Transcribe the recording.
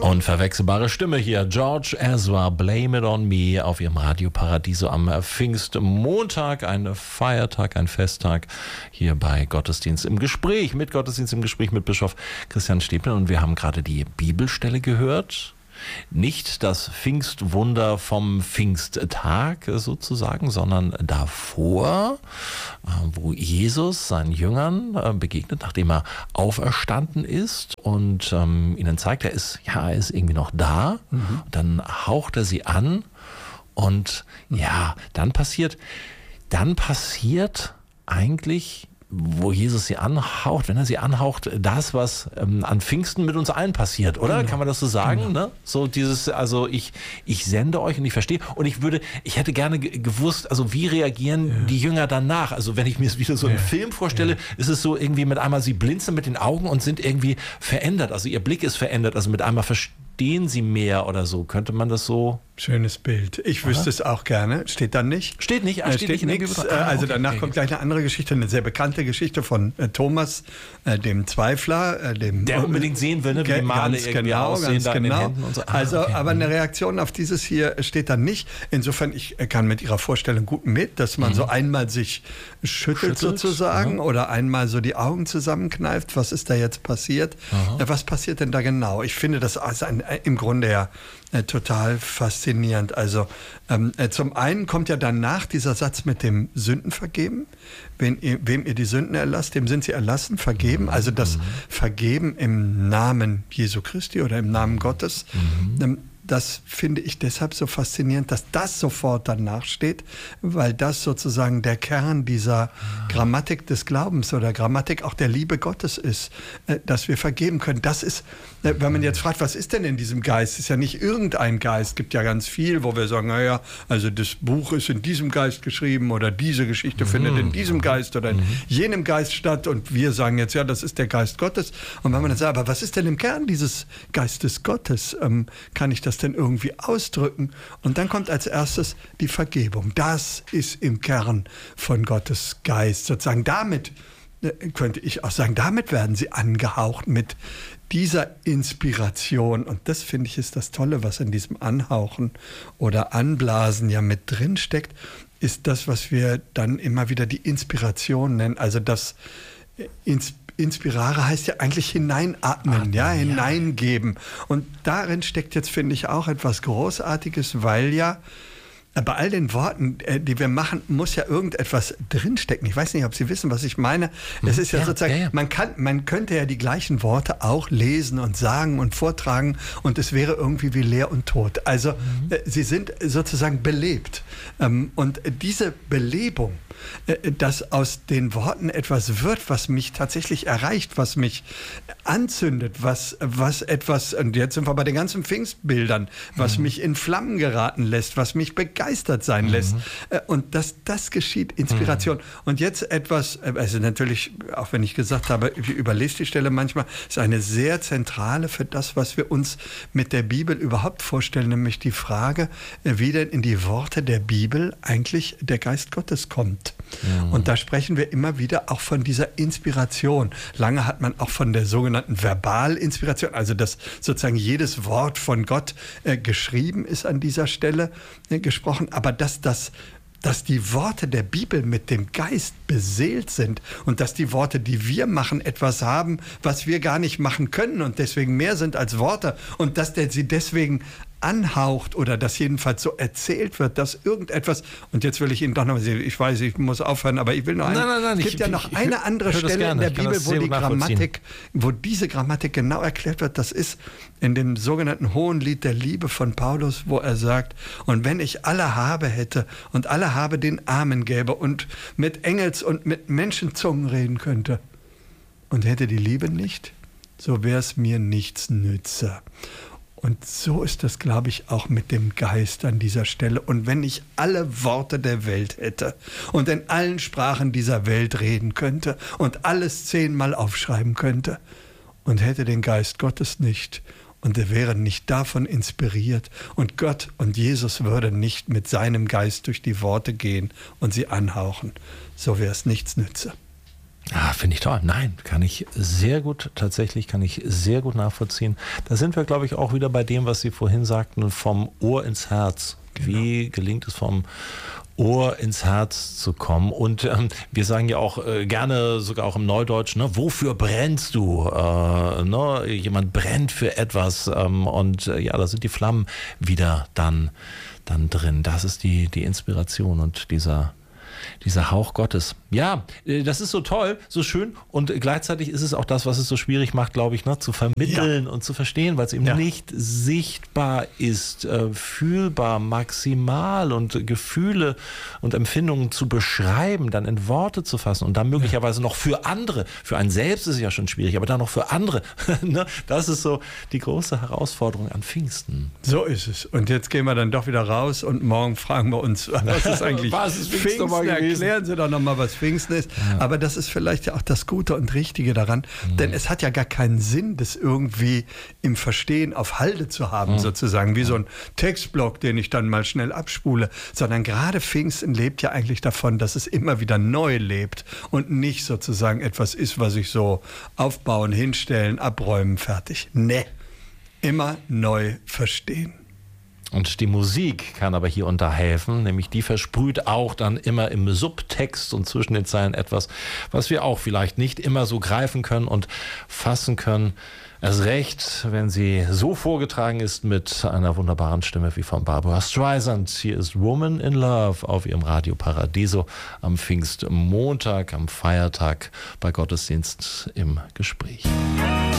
Unverwechselbare Stimme hier, George Ezra, Blame It On Me auf ihrem Radio Paradiso am Pfingstmontag, ein Feiertag, ein Festtag hier bei Gottesdienst im Gespräch mit Bischof Christian Stepel, und wir haben gerade die Bibelstelle gehört. Nicht das Pfingstwunder vom Pfingsttag sozusagen, sondern davor, wo Jesus seinen Jüngern begegnet, nachdem er auferstanden ist und ihnen zeigt, er ist irgendwie noch da. Mhm. Dann haucht er sie an und dann passiert eigentlich, wo Jesus sie anhaucht, wenn er sie anhaucht, das, was an Pfingsten mit uns allen passiert, oder? Genau. Kann man das so sagen? Genau. Ne? So dieses, also ich sende euch und ich verstehe. Und ich hätte gerne gewusst, also wie reagieren die Jünger danach? Also wenn ich mir es wieder so im Film vorstelle, ist es so irgendwie mit einmal, sie blinzeln mit den Augen und sind irgendwie verändert. Also ihr Blick ist verändert, also mit einmal verstehen sie mehr oder so. Könnte man das so... Schönes Bild. Ich wüsste es auch gerne. Steht dann nicht? Steht nicht. Steht nicht in der Bibel. Danach kommt gleich eine andere Geschichte, eine sehr bekannte Geschichte von Thomas, dem Zweifler, der unbedingt sehen will, ne, wie die Male irgendwie aussehen da in den Händen und so. Aber eine Reaktion auf dieses hier steht dann nicht. Insofern, ich kann mit Ihrer Vorstellung gut mit, dass man so einmal sich schüttelt sozusagen oder einmal so die Augen zusammenkneift. Was ist da jetzt passiert? Was passiert denn da genau? Ich finde das im Grunde ja total faszinierend. Also zum einen kommt ja danach dieser Satz mit dem Sündenvergeben. Wem ihr die Sünden erlasst, dem sind sie erlassen, vergeben. Also das Vergeben im Namen Jesu Christi oder im Namen Gottes. Das finde ich deshalb so faszinierend, dass das sofort danach steht, weil das sozusagen der Kern dieser Grammatik des Glaubens oder Grammatik auch der Liebe Gottes ist, dass wir vergeben können. Das ist, wenn man jetzt fragt, was ist denn in diesem Geist? Ist ja nicht irgendein Geist, es gibt ja ganz viel, wo wir sagen, naja, also das Buch ist in diesem Geist geschrieben oder diese Geschichte findet in diesem Geist oder in jenem Geist statt, und wir sagen jetzt, ja, das ist der Geist Gottes. Und wenn man dann sagt, aber was ist denn im Kern dieses Geistes Gottes? Kann ich das denn irgendwie ausdrücken? Und dann kommt als erstes die Vergebung. Das ist im Kern von Gottes Geist. Sozusagen damit, könnte ich auch sagen, damit werden sie angehaucht mit dieser Inspiration. Und das, finde ich, ist das Tolle, was in diesem Anhauchen oder Anblasen ja mit drin steckt, ist das, was wir dann immer wieder die Inspiration nennen. Also das Inspirare heißt ja eigentlich hineinatmen, hineingeben. Und darin steckt jetzt, finde ich, auch etwas Großartiges, weil ja bei all den Worten, die wir machen, muss ja irgendetwas drinstecken. Ich weiß nicht, ob Sie wissen, was ich meine. Es ist ja sozusagen, man könnte ja die gleichen Worte auch lesen und sagen und vortragen, und es wäre irgendwie wie leer und tot. Also sie sind sozusagen belebt. Und diese Belebung, dass aus den Worten etwas wird, was mich tatsächlich erreicht, was mich anzündet, was etwas, und jetzt sind wir bei den ganzen Pfingstbildern, was mich in Flammen geraten lässt, was mich begeistert sein lässt. Und das geschieht, Inspiration. Und jetzt etwas, also natürlich, auch wenn ich gesagt habe, ich überlese die Stelle manchmal, ist eine sehr zentrale für das, was wir uns mit der Bibel überhaupt vorstellen, nämlich die Frage, wie denn in die Worte der Bibel eigentlich der Geist Gottes kommt. Und da sprechen wir immer wieder auch von dieser Inspiration. Lange hat man auch von der sogenannten Verbalinspiration, also dass sozusagen jedes Wort von Gott geschrieben ist an dieser Stelle gesprochen, aber dass die Worte der Bibel mit dem Geist beseelt sind und dass die Worte, die wir machen, etwas haben, was wir gar nicht machen können und deswegen mehr sind als Worte, und dass der sie deswegen anhaucht oder dass jedenfalls so erzählt wird, dass irgendetwas, und jetzt will ich Ihnen doch noch, ich weiß, ich muss aufhören, aber ich will noch Nein, es gibt ja noch eine andere Stelle in der Bibel, wo diese Grammatik genau erklärt wird. Das ist in dem sogenannten Hohenlied der Liebe von Paulus, wo er sagt, und wenn ich alle Habe hätte und alle Habe den Armen gäbe und mit Engels- und mit Menschenzungen reden könnte und hätte die Liebe nicht, so wäre es mir nichts nütze. Und so ist das, glaube ich, auch mit dem Geist an dieser Stelle. Und wenn ich alle Worte der Welt hätte und in allen Sprachen dieser Welt reden könnte und alles 10-mal aufschreiben könnte und hätte den Geist Gottes nicht und er wäre nicht davon inspiriert und Gott und Jesus würde nicht mit seinem Geist durch die Worte gehen und sie anhauchen, so wäre es nichts nütze. Ah, finde ich toll. Nein, kann ich sehr gut nachvollziehen. Da sind wir, glaube ich, auch wieder bei dem, was Sie vorhin sagten, vom Ohr ins Herz. Genau. Wie gelingt es vom Ohr ins Herz zu kommen? Und wir sagen ja auch gerne, sogar auch im Neudeutsch, ne, wofür brennst du? Ne? Jemand brennt für etwas und ja, da sind die Flammen wieder dann drin. Das ist die Inspiration und dieser Hauch Gottes. Ja, das ist so toll, so schön und gleichzeitig ist es auch das, was es so schwierig macht, glaube ich, ne, zu vermitteln und zu verstehen, weil es eben nicht sichtbar ist, fühlbar, maximal und Gefühle und Empfindungen zu beschreiben, dann in Worte zu fassen und dann möglicherweise noch für andere. Für einen selbst ist es ja schon schwierig, aber dann noch für andere. Ne? Das ist so die große Herausforderung an Pfingsten. So ist es. Und jetzt gehen wir dann doch wieder raus und morgen fragen wir uns, was ist eigentlich Pfingsten? Erklären Sie doch nochmal, was Pfingsten ist. Ja. Aber das ist vielleicht ja auch das Gute und Richtige daran, denn es hat ja gar keinen Sinn, das irgendwie im Verstehen auf Halde zu haben, sozusagen, wie so ein Textblock, den ich dann mal schnell abspule, sondern gerade Pfingsten lebt ja eigentlich davon, dass es immer wieder neu lebt und nicht sozusagen etwas ist, was ich so aufbauen, hinstellen, abräumen, fertig. Nee, immer neu verstehen. Und die Musik kann aber hier und da helfen, nämlich die versprüht auch dann immer im Subtext und zwischen den Zeilen etwas, was wir auch vielleicht nicht immer so greifen können und fassen können. Erst recht, wenn sie so vorgetragen ist mit einer wunderbaren Stimme wie von Barbra Streisand. Hier ist Woman in Love auf ihrem Radio Paradiso am Pfingstmontag, am Feiertag bei Gottesdienst im Gespräch.